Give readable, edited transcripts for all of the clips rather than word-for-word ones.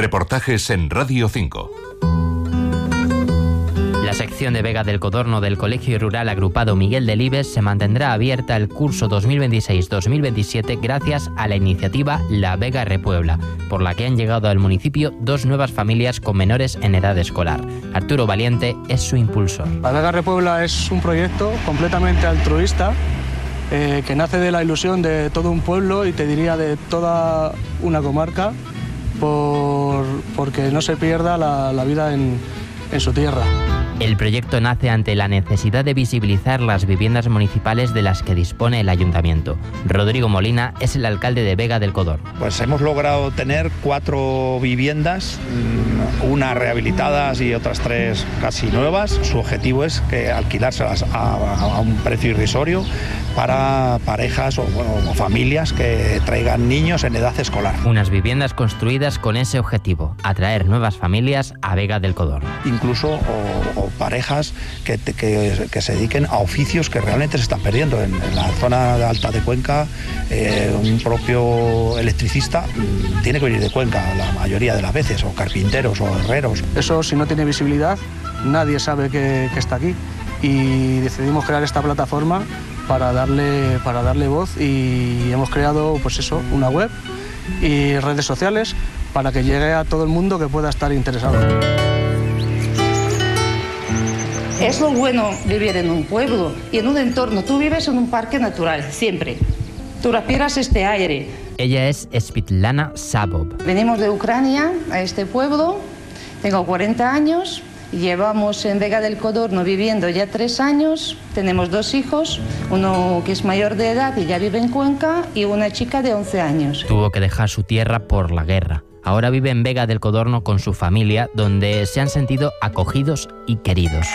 Reportajes en Radio 5. La sección de Vega del Codorno del Colegio Rural Agrupado Miguel Delibes se mantendrá abierta el curso 2026-2027 gracias a la iniciativa La Vega Repuebla, por la que han llegado al municipio 2 nuevas familias con menores en edad escolar. Arturo Valiente es su impulsor. La Vega Repuebla es un proyecto completamente altruista que nace de la ilusión de todo un pueblo y te diría de toda una comarca porque no se pierda la vida en su tierra. El proyecto nace ante la necesidad de visibilizar las viviendas municipales de las que dispone el ayuntamiento. Rodrigo Molina es el alcalde de Vega del Codorno. Pues hemos logrado tener 4 viviendas, una rehabilitadas y otras 3 casi nuevas. Su objetivo es que alquilárselas a un precio irrisorio para parejas o familias que traigan niños en edad escolar. Unas viviendas construidas con ese objetivo, atraer nuevas familias a Vega del Codorno. Incluso o parejas que se dediquen a oficios que realmente se están perdiendo. En la zona alta de Cuenca, un propio electricista tiene que venir de Cuenca la mayoría de las veces, o carpinteros o herreros. Eso, si no tiene visibilidad, nadie sabe que está aquí, y decidimos crear esta plataforma para darle voz, y hemos creado una web y redes sociales para que llegue a todo el mundo que pueda estar interesado. Es lo bueno vivir en un pueblo y en un entorno. Tú vives en un parque natural, siempre. Tú respiras este aire. Ella es Spitlana Sabov. Venimos de Ucrania a este pueblo, tengo 40 años, llevamos en Vega del Codorno viviendo ya 3 años, tenemos 2 hijos, uno que es mayor de edad y ya vive en Cuenca, y una chica de 11 años. Tuvo que dejar su tierra por la guerra. Ahora vive en Vega del Codorno con su familia, donde se han sentido acogidos y queridos.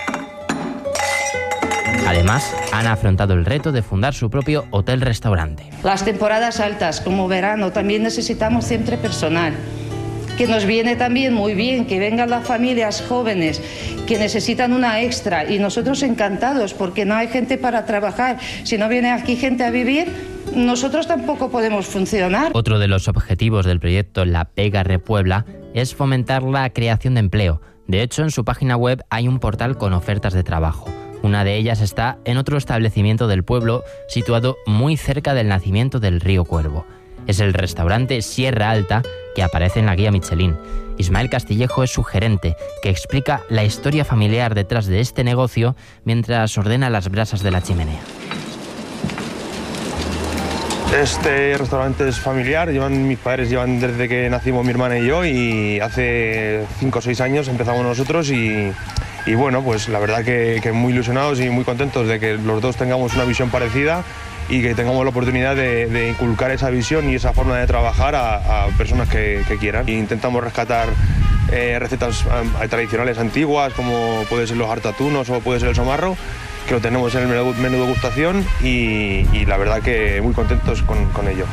Además, han afrontado el reto de fundar su propio hotel-restaurante. Las temporadas altas, como verano, también necesitamos siempre personal, que nos viene también muy bien, que vengan las familias jóvenes que necesitan una extra, y nosotros encantados, porque no hay gente para trabajar. Si no viene aquí gente a vivir, nosotros tampoco podemos funcionar. Otro de los objetivos del proyecto La Vega Repuebla es fomentar la creación de empleo. De hecho, en su página web hay un portal con ofertas de trabajo. Una de ellas está en otro establecimiento del pueblo, situado muy cerca del nacimiento del río Cuervo. Es el restaurante Sierra Alta, que aparece en la guía Michelin. Ismael Castillejo es su gerente, que explica la historia familiar detrás de este negocio mientras ordena las brasas de la chimenea. Este restaurante es familiar, mis padres llevan desde que nacimos mi hermana y yo, y hace 5 o 6 años empezamos nosotros, y bueno, pues la verdad que muy ilusionados y muy contentos de que los dos tengamos una visión parecida y que tengamos la oportunidad de inculcar esa visión y esa forma de trabajar a personas que quieran. Intentamos rescatar recetas tradicionales antiguas, como puede ser los hartatunos o puede ser el somarro, que lo tenemos en el menú de gustación, y la verdad que muy contentos con ello.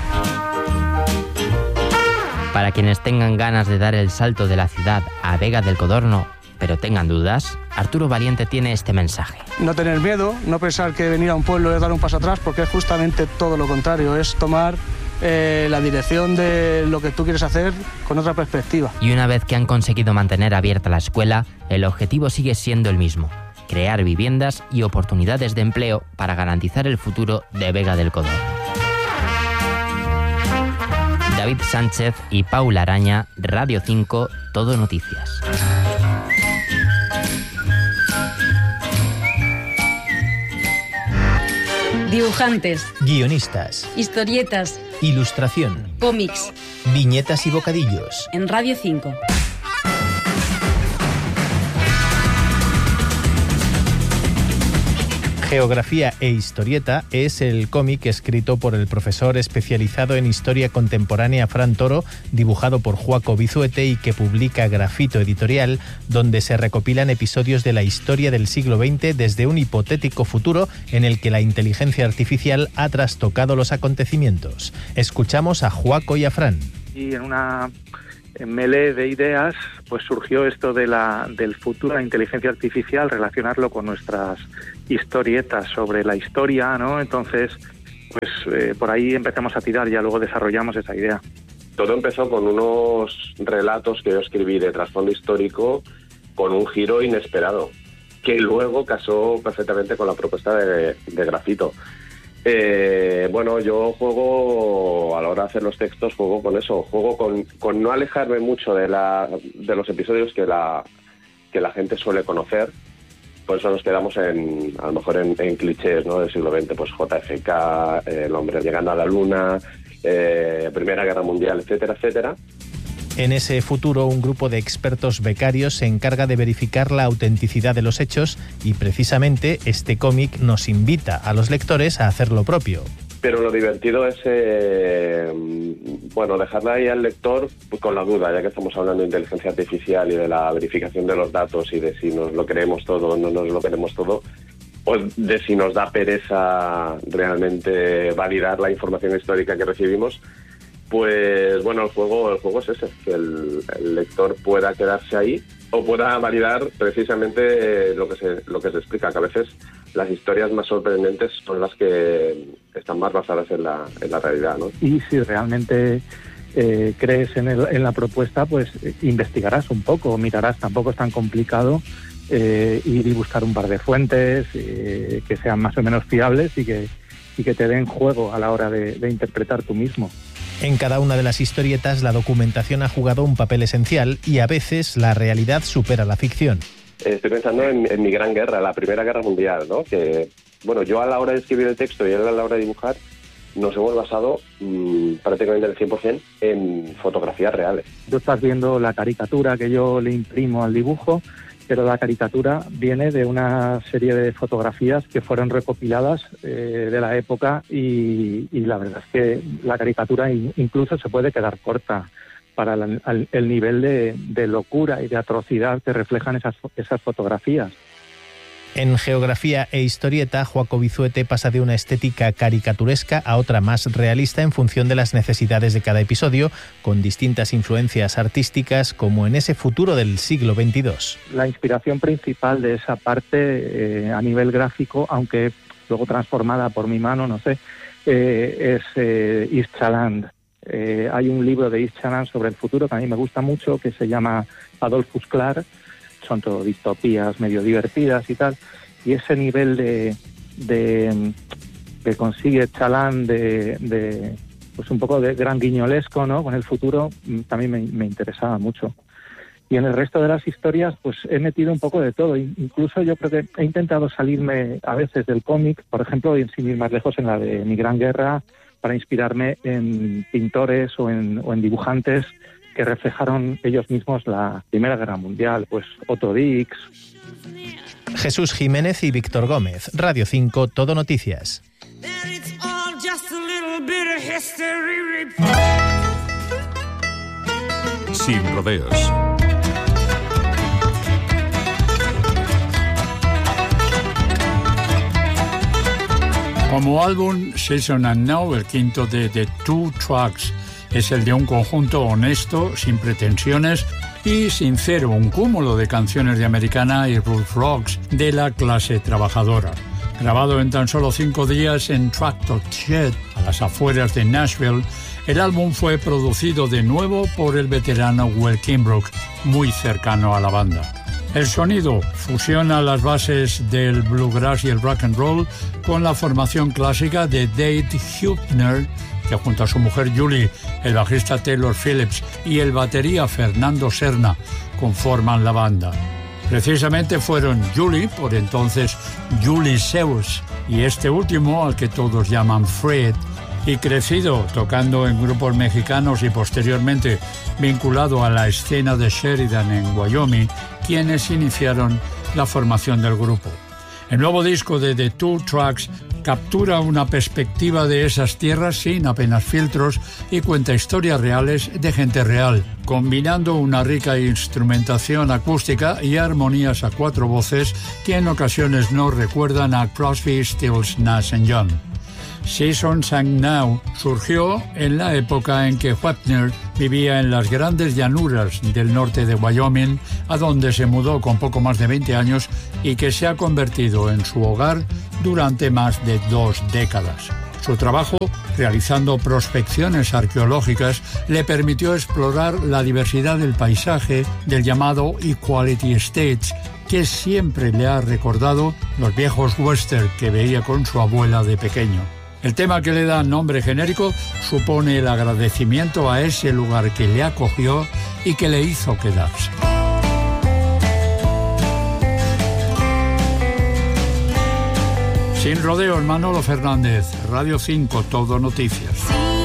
Para quienes tengan ganas de dar el salto de la ciudad a Vega del Codorno, pero tengan dudas, Arturo Valiente tiene este mensaje. No tener miedo, no pensar que venir a un pueblo es dar un paso atrás, porque es justamente todo lo contrario, es tomar la dirección de lo que tú quieres hacer con otra perspectiva. Y una vez que han conseguido mantener abierta la escuela, el objetivo sigue siendo el mismo: crear viviendas y oportunidades de empleo para garantizar el futuro de Vega del Codorno. David Sánchez y Paula Araña, Radio 5, Todo Noticias. Dibujantes, guionistas, historietas, ilustración, cómics, viñetas y bocadillos. En Radio 5. Geografía e historieta es el cómic escrito por el profesor especializado en historia contemporánea Fran Toro, dibujado por Joaco Bizuete y que publica Grafito Editorial, donde se recopilan episodios de la historia del siglo XX desde un hipotético futuro en el que la inteligencia artificial ha trastocado los acontecimientos. Escuchamos a Joaco y a Fran. Y en una melee de ideas, pues surgió esto del futuro de la inteligencia artificial, relacionarlo con nuestras historietas sobre la historia, ¿no? Entonces, pues por ahí empezamos a tirar, ya luego desarrollamos esa idea. todo empezó con unos relatos que yo escribí de trasfondo histórico con un giro inesperado, que luego casó perfectamente con la propuesta de Grafito. Bueno, yo juego, a la hora de hacer los textos, juego con eso, juego con no alejarme mucho de los episodios que la gente suele conocer. Por eso nos quedamos a lo mejor en clichés, ¿no?, del siglo XX, pues JFK, el hombre llegando a la luna, Primera Guerra Mundial, etcétera, etcétera. En ese futuro, un grupo de expertos becarios se encarga de verificar la autenticidad de los hechos y precisamente este cómic nos invita a los lectores a hacer lo propio. Pero lo divertido es, dejarle ahí al lector con la duda, ya que estamos hablando de inteligencia artificial y de la verificación de los datos y de si nos lo creemos todo o no nos lo creemos todo, o de si nos da pereza realmente validar la información histórica que recibimos. Pues bueno, el juego es ese, que el lector pueda quedarse ahí o pueda validar precisamente lo que se explica, que a veces las historias más sorprendentes son las que están más basadas en la realidad, ¿no? Y si realmente crees en la propuesta, pues investigarás un poco, mirarás, tampoco es tan complicado ir y buscar un par de fuentes que sean más o menos fiables y que te den juego a la hora de interpretar tú mismo. En cada una de las historietas la documentación ha jugado un papel esencial y a veces la realidad supera la ficción. Estoy pensando en Mi Gran Guerra, la Primera Guerra Mundial, ¿no? Que, bueno, yo a la hora de escribir el texto y él a la hora de dibujar nos hemos basado prácticamente al 100% en fotografías reales. Tú estás viendo la caricatura que yo le imprimo al dibujo, pero la caricatura viene de una serie de fotografías que fueron recopiladas de la época y la verdad es que la caricatura incluso se puede quedar corta para el nivel de locura y de atrocidad que reflejan esas fotografías. En Geografía e Historieta, Joaco Vizuete pasa de una estética caricaturesca a otra más realista en función de las necesidades de cada episodio, con distintas influencias artísticas, como en ese futuro del siglo XXII. La inspiración principal de esa parte a nivel gráfico, aunque luego transformada por mi mano, no sé, es Istchaland. Hay un libro de Istchaland sobre el futuro que a mí me gusta mucho, que se llama Adolphus Clark. Son todo distopías medio divertidas y tal, y ese nivel de que consigue Chalán pues un poco de gran guiñolesco, ¿no?, con el futuro, también me interesaba mucho. Y en el resto de las historias pues he metido un poco de todo, incluso yo creo que he intentado salirme a veces del cómic, por ejemplo, y sin ir más lejos, en la de Mi Gran Guerra, para inspirarme en pintores o en dibujantes que reflejaron ellos mismos la Primera Guerra Mundial, pues Otto Dix. Jesús Jiménez y Víctor Gómez, Radio 5, Todo Noticias. Sin rodeos. Como álbum, Season and Now, el quinto de The Two Tracks, es el de un conjunto honesto, sin pretensiones y sincero, un cúmulo de canciones de Americana y Ruth Rocks de la clase trabajadora. Grabado en tan solo 5 días en Tractor Shed, a las afueras de Nashville, el álbum fue producido de nuevo por el veterano Will Kimbrough, muy cercano a la banda. El sonido fusiona las bases del bluegrass y el rock and roll con la formación clásica de Dave Hübner, que junto a su mujer Julie, el bajista Taylor Phillips y el batería Fernando Serna conforman la banda. Precisamente fueron Julie, por entonces Julie Zeus, y este último, al que todos llaman Fred, y crecido tocando en grupos mexicanos y posteriormente vinculado a la escena de Sheridan en Wyoming, quienes iniciaron la formación del grupo. El nuevo disco de The Two Tracks captura una perspectiva de esas tierras sin apenas filtros y cuenta historias reales de gente real, combinando una rica instrumentación acústica y armonías a 4 voces que en ocasiones nos recuerdan a Crosby, Stills, Nash & Young. Seasons and Now surgió en la época en que Wapner vivía en las grandes llanuras del norte de Wyoming, a donde se mudó con poco más de 20 años y que se ha convertido en su hogar durante más de 2 décadas. Su trabajo, realizando prospecciones arqueológicas, le permitió explorar la diversidad del paisaje del llamado Equality Estates, que siempre le ha recordado los viejos western que veía con su abuela de pequeño. El tema que le da nombre genérico supone el agradecimiento a ese lugar que le acogió y que le hizo quedarse. Sin rodeos, Manolo Fernández, Radio 5, Todo Noticias.